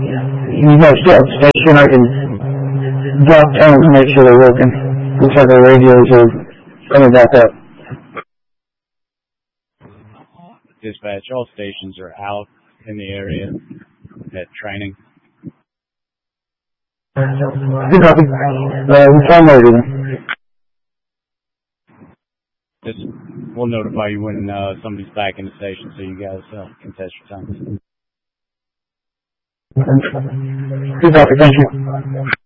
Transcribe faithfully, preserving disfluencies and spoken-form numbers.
you know, still at the station, I can drop turns and make sure they're working. Looks like our radios are coming back up. Dispatch, all stations are out in the area at training. Good copy. Uh, we found everything. Just, we'll notify you when uh, somebody's back in the station so you guys uh, can test your time. Good copy. Thank you.